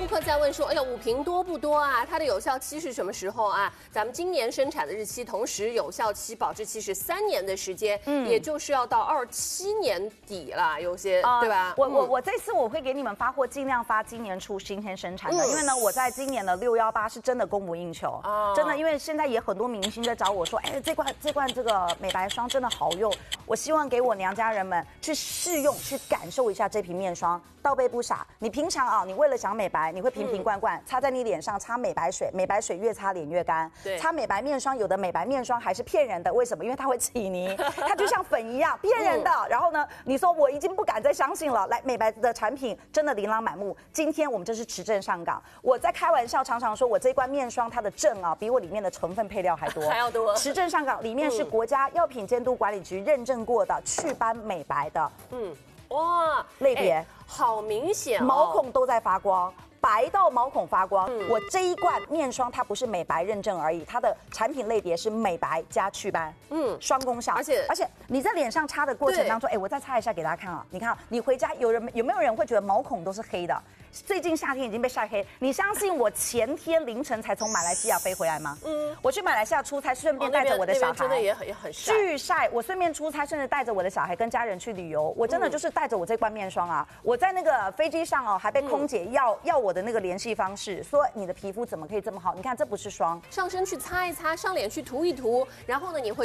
顾客在问说，哎呀，5瓶多不多啊？它的有效期是什么时候啊？咱们今年生产的日期，同时有效期、保质期是3年的时间，也就是要到27年底了，有些对吧？ 我这次我会给你们发货，尽量发今年初新鲜生产的，因为呢，我在今年的618是真的供不应求，真的，因为现在也很多明星在找我说，哎，这罐这个美白霜真的好用，我希望给我娘家人们去试用，去感受一下这瓶面霜，倒杯不傻。你平常啊，你为了想美白，你会瓶瓶罐罐擦在你脸上，擦美白水，美白水越擦脸越干。 对， 擦美白面霜，有的美白面霜还是骗人的，为什么？因为它会起泥，它就像粉一样，骗人的。然后呢，你说我已经不敢再相信了。来，美白的产品真的琳琅满目。今天我们这是持证上岗，我在开玩笑，常常说我这罐面霜它的证啊，比我里面的成分配料还多， 还要多。 持证上岗，里面是国家药品监督管理局认证过的祛斑美白的。 哇， 类别好明显， 毛孔都在发光。白到毛孔发光，我这一罐面霜它不是美白认证而已，它的产品类别是美白加祛斑，双功效。而且你在脸上擦的过程当中，哎，我再擦一下给大家看啊，你看你回家有没有人会觉得毛孔都是黑的？最近夏天已经被晒黑，你相信我前天凌晨才从马来西亚飞回来吗？我去马来西亚出差，顺便带着我的小孩， 真的也很晒， 巨晒。我顺便出差，甚至带着我的小孩跟家人去旅游，我真的就是带着我这罐面霜啊。我在那个飞机上哦，还被空姐要我的那个联系方式，说你的皮肤怎么可以这么好？你看这不是霜， 上身去擦一擦，上脸去涂一涂，然后呢你会。